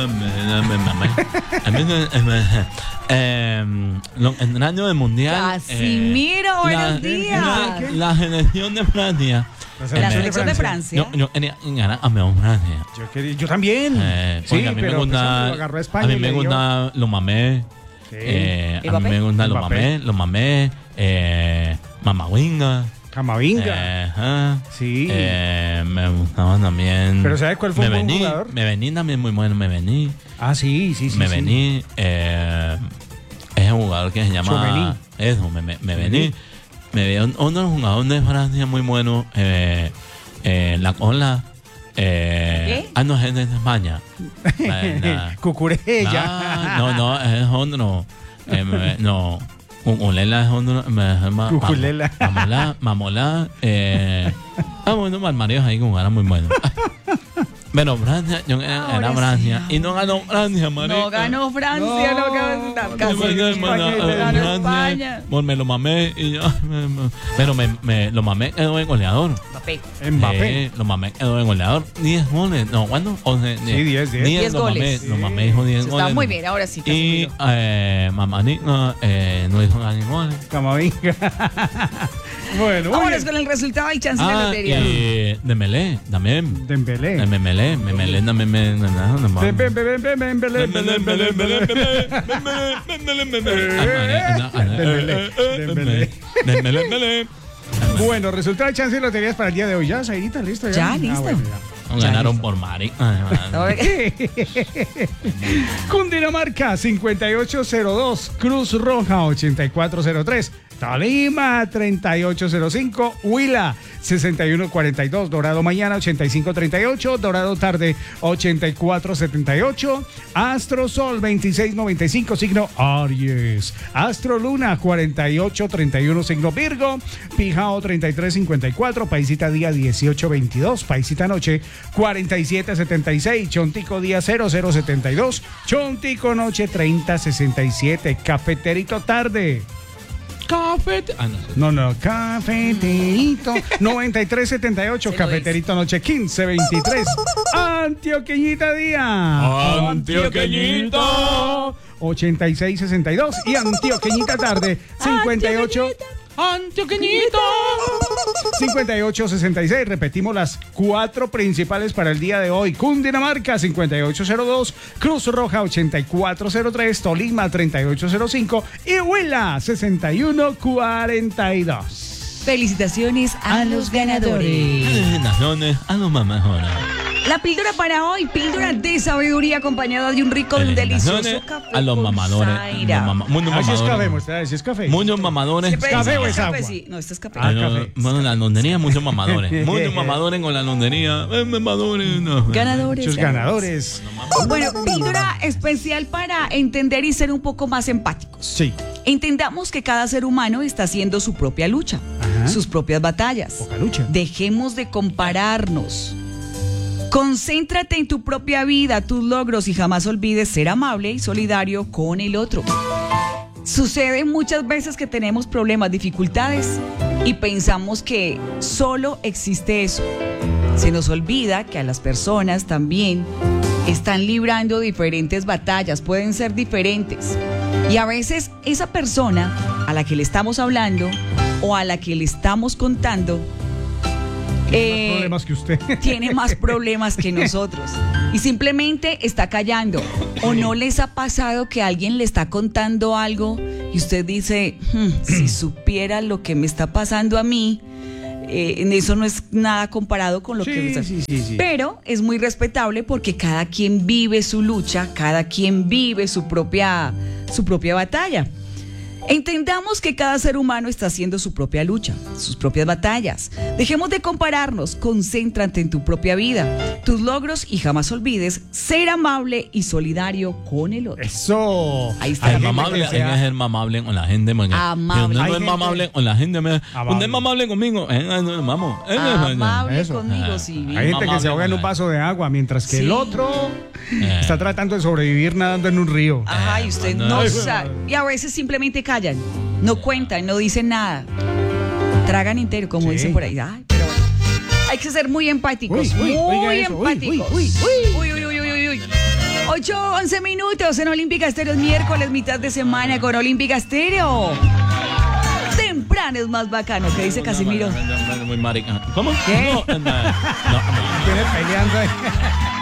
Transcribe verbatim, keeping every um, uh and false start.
En el año del mundial. Casimiro, buenos días. La, la selección de Francia. La selección de Francia. Yo, yo, en, en, en, a mí, Francia. Yo, quería, yo también. Eh, sí, a mí pero me gusta. pues, agarró a España a mí me gusta los mamés. Sí. Eh, a mí me gustan los mamés. Los mamés. Eh, Mamavinga. Camavinga. Eh, ajá. Sí. Eh, me gustaba también. Pero ¿sabes cuál fue me un buen vení, jugador? Me vení también muy bueno. Me vení. Ah, sí, sí, sí. Me sí. vení. Eh, es un jugador que se llama. Chouameni. Eso, me, me, me vení. Me vi uno de los jugadores de Francia muy bueno. Eh, eh, la cola. Eh, ¿Qué? Ah, no, es de España. La- Cucurella. No, no, no, es otro. Eh, me- no. Cuculela es otro. me- ma- Cuculela. ma- Mamola. Mamola. Eh, ah, bueno, Malmarios ahí con ganas muy bueno. Pero Francia, yo era, Ahora era sí, Francia. ahora Y no ganó Francia, marica. No ganó Francia, no, No. ganó casi. Bueno, bueno, España, eh, ganó Francia, España. bueno, me lo mamé y yo, me- me- pero me, me lo mamé quedó en goleador. Mbappé. Mbappé. Eh, lo mamé quedó en goleador. diez goles. No, ¿cuándo? once, Sí, diez, diez. diez lo goles. Mamé, lo mamé dijo diez Está goles. muy bien, ahora sí. Y Casimiro. eh, Mamanita eh, no hizo nada ni goles. Camavinga. Bueno, muy Vámonos bien. con el resultado del chance de la Ah, lotería. y Dembélé también. Dembélé. Eh, Memelé, Memelé también me... no, no, no, no. Ven, ven, ven, ven, ven, ven, ven, ven, ven, ven, ven, ven, ven. Bueno, resultado de chance de loterías para el día de hoy. Ya, Sairita, listo. Ya, Ah, listo. bueno, ya. Ganaron por Mari. Cundinamarca cincuenta y ocho cero dos, Cruz Roja ochenta y cuatro cero tres, Tolima treinta y ocho cero cinco, Huila sesenta y uno cuarenta y dos, Dorado Mañana ochenta y cinco treinta y ocho, Dorado Tarde ochenta y cuatro setenta y ocho, Astro Sol veintiséis noventa y cinco, signo Aries, Astro Luna cuarenta y ocho treinta y uno, signo Virgo, Pijao treinta y tres cincuenta y cuatro, Paisita Día dieciocho veintidós, Paisita Noche cuarenta y siete setenta y seis, Chontico Día cero cero setenta y dos, Chontico Noche treinta sesenta y siete, Cafeterito Tarde. Café. Ah, no sé. No, no, Cafeterito noventa y tres setenta y ocho, Se lo Cafeterito Noche quince veintitrés, Antioqueñita Día. Antioqueñito. ochenta y seis sesenta y dos y Antioqueñita Tarde cincuenta y ocho Antioqueñito. cincuenta y ocho sesenta y seis. Repetimos las cuatro principales para el día de hoy. Cundinamarca cincuenta y ocho cero dos, Cruz Roja ochenta y cuatro cero tres, Tolima treinta y ocho cero cinco y Huila sesenta y uno cuarenta y dos. Felicitaciones a los ganadores. Felicitaciones a los mamajones. La píldora para hoy, píldora de sabiduría acompañada de un rico, delicioso Felicitaciones café a los con mamadores. Zaira. Los mama- Muchos Así es café, mamadores. muestra, así es café. Muchos mamadores. Siempre ¿Café dicen o que es café, agua? sí. No, esto es café. Ah, Bueno, café. bueno, la londería, muchos mamadores. Muchos mamadores con la londería. Eh, mamadores, no. Ganadores. Muchos ganadores. Bueno, píldora especial para entender y ser un poco más empáticos. Sí. Entendamos que cada ser humano está haciendo su propia lucha, Ajá. sus propias batallas. Poca lucha. Dejemos de compararnos. Concéntrate en tu propia vida, tus logros y jamás olvides ser amable y solidario con el otro. Sucede muchas veces que tenemos problemas, dificultades y pensamos que solo existe eso. Se nos olvida que a las personas también están librando diferentes batallas, pueden ser diferentes. Y a veces esa persona a la que le estamos hablando o a la que le estamos contando Tiene eh, más problemas que usted. tiene más problemas que nosotros y simplemente está callando. ¿O no les ha pasado que alguien le está contando algo y usted dice, "Hmm, si supiera lo que me está pasando a mí, eh, eso no es nada comparado con lo Sí, que me está-". sí, sí, sí. Pero es muy respetable porque cada quien vive su lucha, cada quien vive su propia, su propia batalla. Entendamos que cada ser humano está haciendo su propia lucha, sus propias batallas. Dejemos de compararnos, concéntrate en tu propia vida, tus logros y jamás olvides ser amable y solidario con el otro. Eso. Ahí está. Hay El gente mamable, que hay sea- que ser mamable con la gente. Porque Amable. si usted no Hay es gente- mamable con la gente. Me, Amable. usted es mamable conmigo. Eh, eh, no, vamos. Eh, Amable Eso. conmigo, Ah, sí. Hay gente que Mamable se ahoga en un con la- vaso de agua, mientras que Sí. el otro Eh. está tratando de sobrevivir nadando en un río. Ajá, y usted cuando- no Ay, sabe. Y a veces simplemente callan, no cuentan, no dicen nada. Tragan entero, como Sí. dicen por ahí. Ay, pero bueno. Hay que ser muy empáticos, Uy, uy, muy oiga eso, uy, uy, empáticos. uy, Uy, uy, uy, uy, uy, uy. ocho, once minutos en Olímpica Estéreo, es miércoles, mitad de semana con Olímpica Estéreo. Temprano es más bacano, que dice Casimiro. Muy marica. ¿Cómo? ¿Qué? No, no, no, no. Viene peleando ahí.